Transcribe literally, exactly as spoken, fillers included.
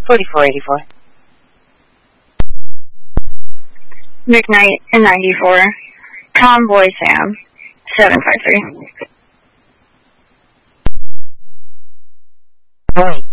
forty-four eighty-four. McKnight in ninety-four. Convoy Sam, seven five three. All right.